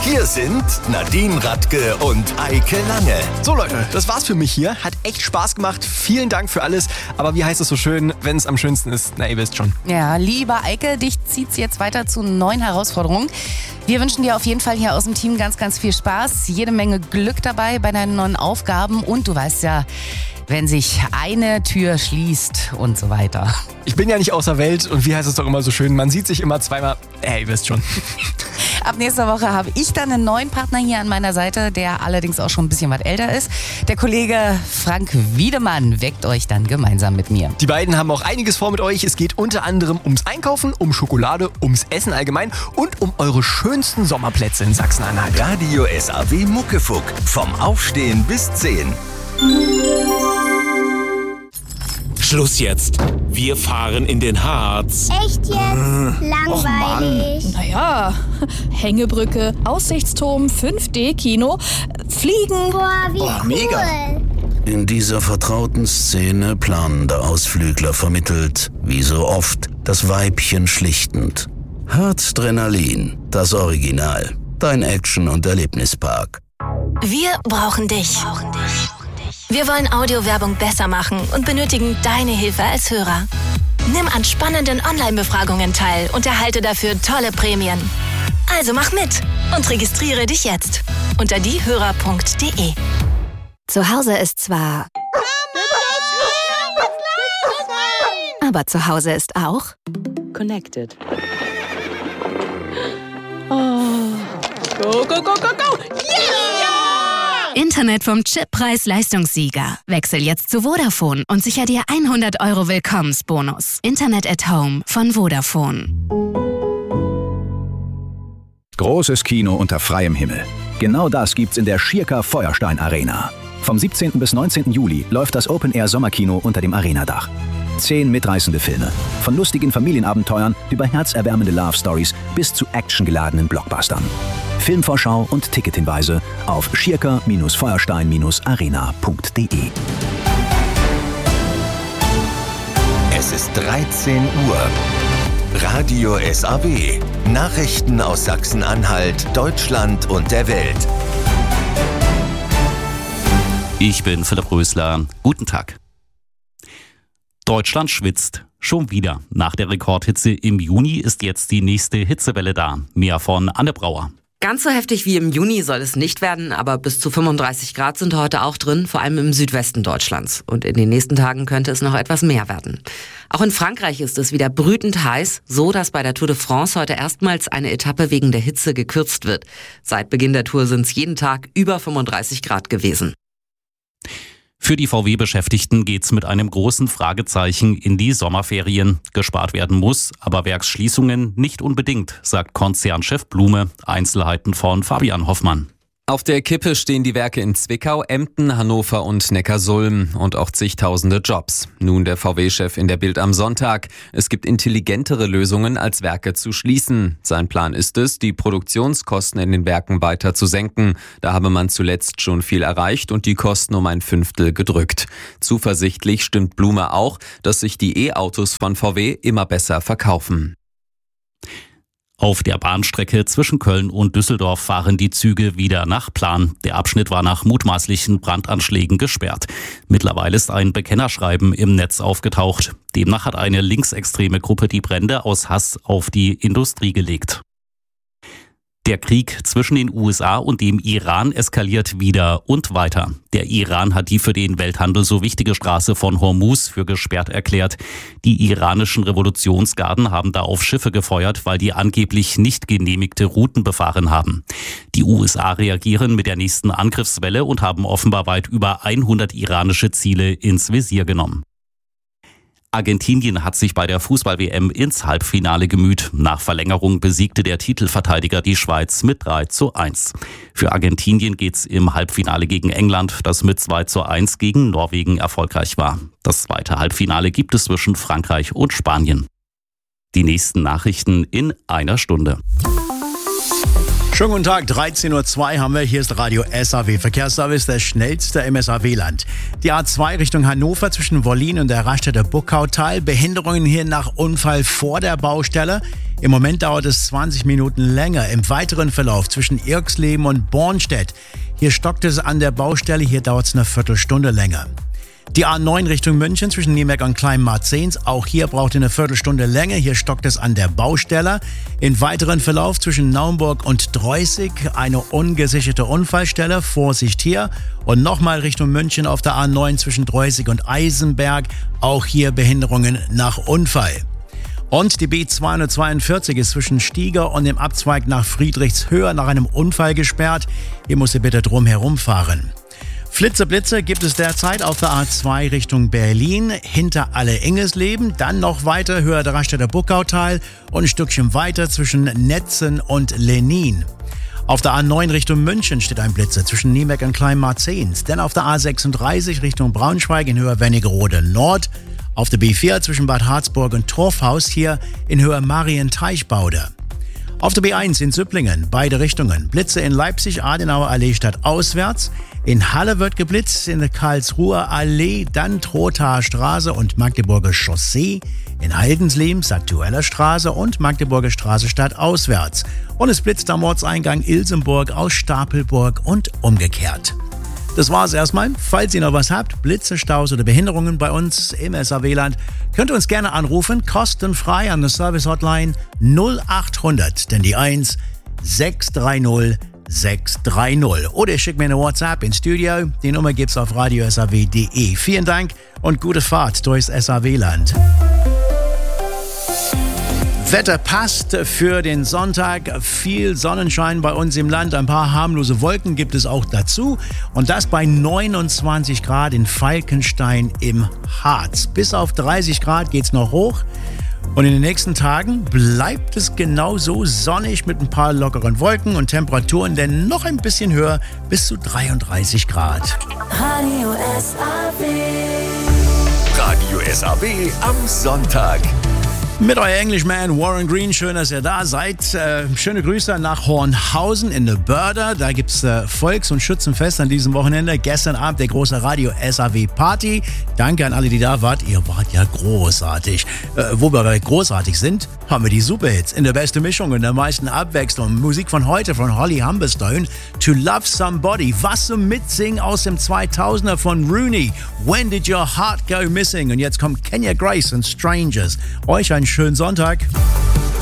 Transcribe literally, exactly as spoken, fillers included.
Hier sind Nadine Radke und Eike Lange. So Leute, das war's für mich hier. Hat echt Spaß gemacht. Vielen Dank für alles. Aber wie heißt es so schön, wenn es am schönsten ist? Na, ihr wisst schon. Ja, lieber Eike, dich zieht's jetzt weiter zu neuen Herausforderungen. Wir wünschen dir auf jeden Fall hier aus dem Team ganz, ganz viel Spaß. Jede Menge Glück dabei bei deinen neuen Aufgaben. Und du weißt ja, wenn sich eine Tür schließt und so weiter. Ich bin ja nicht außer Welt und wie heißt es doch immer so schön, man sieht sich immer zweimal. Ey, ihr wisst schon. Ab nächster Woche habe ich dann einen neuen Partner hier an meiner Seite, der allerdings auch schon ein bisschen was älter ist. Der Kollege Frank Wiedemann weckt euch dann gemeinsam mit mir. Die beiden haben auch einiges vor mit euch. Es geht unter anderem ums Einkaufen, um Schokolade, ums Essen allgemein und um eure schönsten Sommerplätze in Sachsen-Anhalt. Radio S A W Muckefuck. Vom Aufstehen bis zehn. Schluss jetzt. Wir fahren in den Harz. Echt jetzt? Langweilig. Naja, Hängebrücke, Aussichtsturm, fünf D Kino, Fliegen. Boah, wie Oh, cool. mega. In dieser vertrauten Szene planender Ausflügler vermittelt, wie so oft, das Weibchen schlichtend. Harzdrenalin, das Original. Dein Action- und Erlebnispark. Wir brauchen dich. Wir wollen Audiowerbung besser machen und benötigen deine Hilfe als Hörer. Nimm an spannenden Online-Befragungen teil und erhalte dafür tolle Prämien. Also mach mit und registriere dich jetzt unter diehörer punkt de. Zu Hause ist zwar... Aber zu Hause ist auch... Connected. Oh. Go, go, go, go, go! Yeah! Internet vom Chip Preis-Leistungssieger. Wechsel jetzt zu Vodafone und sicher dir hundert Euro Willkommensbonus. Internet at Home von Vodafone. Großes Kino unter freiem Himmel. Genau das gibt's in der Schirker Feuerstein Arena. Vom siebzehnten bis neunzehnten Juli läuft das Open-Air-Sommerkino unter dem Arenadach. Zehn mitreißende Filme. Von lustigen Familienabenteuern über herzerwärmende Love-Stories bis zu actiongeladenen Blockbustern. Filmvorschau und Tickethinweise auf schirker Feuerstein Arena punkt de. Es ist dreizehn Uhr. Radio S A W. Nachrichten aus Sachsen-Anhalt, Deutschland und der Welt. Ich bin Philipp Rösler. Guten Tag. Deutschland schwitzt. Schon wieder. Nach der Rekordhitze im Juni ist jetzt die nächste Hitzewelle da. Mehr von Anne Brauer. Ganz so heftig wie im Juni soll es nicht werden, aber bis zu fünfunddreißig Grad sind heute auch drin, vor allem im Südwesten Deutschlands. Und in den nächsten Tagen könnte es noch etwas mehr werden. Auch in Frankreich ist es wieder brütend heiß, so dass bei der Tour de France heute erstmals eine Etappe wegen der Hitze gekürzt wird. Seit Beginn der Tour sind es jeden Tag über fünfunddreißig Grad gewesen. Für die V W-Beschäftigten geht's mit einem großen Fragezeichen in die Sommerferien. Gespart werden muss, aber Werksschließungen nicht unbedingt, sagt Konzernchef Blume. Einzelheiten von Fabian Hoffmann. Auf der Kippe stehen die Werke in Zwickau, Emden, Hannover und Neckarsulm und auch zigtausende Jobs. Nun der V W-Chef in der Bild am Sonntag. Es gibt intelligentere Lösungen, als Werke zu schließen. Sein Plan ist es, die Produktionskosten in den Werken weiter zu senken. Da habe man zuletzt schon viel erreicht und die Kosten um ein Fünftel gedrückt. Zuversichtlich stimmt Blume auch, dass sich die E-Autos von V W immer besser verkaufen. Auf der Bahnstrecke zwischen Köln und Düsseldorf fahren die Züge wieder nach Plan. Der Abschnitt war nach mutmaßlichen Brandanschlägen gesperrt. Mittlerweile ist ein Bekennerschreiben im Netz aufgetaucht. Demnach hat eine linksextreme Gruppe die Brände aus Hass auf die Industrie gelegt. Der Krieg zwischen den U S A und dem Iran eskaliert wieder und weiter. Der Iran hat die für den Welthandel so wichtige Straße von Hormuz für gesperrt erklärt. Die iranischen Revolutionsgarden haben da auf Schiffe gefeuert, weil die angeblich nicht genehmigte Routen befahren haben. Die U S A reagieren mit der nächsten Angriffswelle und haben offenbar weit über hundert iranische Ziele ins Visier genommen. Argentinien hat sich bei der Fußball-W M ins Halbfinale gemüht. Nach Verlängerung besiegte der Titelverteidiger die Schweiz mit drei zu eins. Für Argentinien geht's im Halbfinale gegen England, das mit zwei zu eins gegen Norwegen erfolgreich war. Das zweite Halbfinale gibt es zwischen Frankreich und Spanien. Die nächsten Nachrichten in einer Stunde. Schönen guten Tag, dreizehn Uhr zwei haben wir. Hier ist Radio S A W Verkehrsservice, der schnellste im S A W-Land. Die A zwei Richtung Hannover zwischen Wollin und der Raststätte Buckautal. Behinderungen hier nach Unfall vor der Baustelle. Im Moment dauert es zwanzig Minuten länger. Im weiteren Verlauf zwischen Irxleben und Bornstedt. Hier stockt es an der Baustelle, hier dauert es eine Viertelstunde länger. Die A neun Richtung München zwischen Niemerk und Kleinmarzens. Auch hier braucht ihr eine Viertelstunde länger. Hier stockt es an der Baustelle. Im weiteren Verlauf zwischen Naumburg und Dreußig eine ungesicherte Unfallstelle. Vorsicht hier. Und nochmal Richtung München auf der A neun zwischen Dreußig und Eisenberg. Auch hier Behinderungen nach Unfall. Und die B zweihundertzweiundvierzig ist zwischen Stieger und dem Abzweig nach Friedrichshöhe nach einem Unfall gesperrt. Hier muss ihr bitte drum herumfahren. Flitzeblitze gibt es derzeit auf der A zwei Richtung Berlin, hinter Alle-Engelsleben, dann noch weiter höher der Raststätte Buckautal und ein Stückchen weiter zwischen Netzen und Lenin. Auf der A neun Richtung München steht ein Blitzer zwischen Niemerk und Kleinmarzens, dann auf der A sechsunddreißig Richtung Braunschweig in Höhe Wernigerode Nord, auf der B vier zwischen Bad Harzburg und Torfhaus hier in Höhe Marienteichbaude. Auf der B eins in Süpplingen, beide Richtungen. Blitze in Leipzig, Adenauer Allee stadtauswärts. In Halle wird geblitzt, in der Karlsruher Allee, dann Trothaer Straße und Magdeburger Chaussee. In Heidensleben, Aktueller Straße und Magdeburger Straße stadtauswärts. Und es blitzt am Ortseingang Ilsenburg aus Stapelburg und umgekehrt. Das war's erstmal. Falls ihr noch was habt, Blitze, Staus oder Behinderungen bei uns im S A W-Land, könnt ihr uns gerne anrufen, kostenfrei an der Service-Hotline null acht hundert, denn die eins sechs drei null sechs drei null. Oder ihr schickt mir eine WhatsApp ins Studio. Die Nummer gibt's auf radio s a w punkt d e. Vielen Dank und gute Fahrt durchs S A W-Land. Wetter passt für den Sonntag. Viel Sonnenschein bei uns im Land. Ein paar harmlose Wolken gibt es auch dazu. Und das bei neunundzwanzig Grad in Falkenstein im Harz. Bis auf dreißig Grad geht's noch hoch. Und in den nächsten Tagen bleibt es genauso sonnig mit ein paar lockeren Wolken und Temperaturen, denn noch ein bisschen höher, bis zu dreiunddreißig Grad. Radio S A W. Radio S A W am Sonntag. Mit euer Englishman Warren Green, schön, dass ihr da seid. Äh, schöne Grüße nach Hornhausen in der Börder. Da gibt's äh, Volks- und Schützenfest an diesem Wochenende. Gestern Abend der große Radio S A W Party. Danke an alle, die da wart. Ihr wart ja großartig. Äh, wo wir großartig sind, haben wir die Superhits in der besten Mischung und der meisten Abwechslung. Musik von heute von Holly Humberstone. To Love Somebody. Was zum Mitsingen aus dem zweitausender von Rooney. When Did Your Heart Go Missing? Und jetzt kommt Kenya Grace und Strangers. Euch einen schönen Sonntag.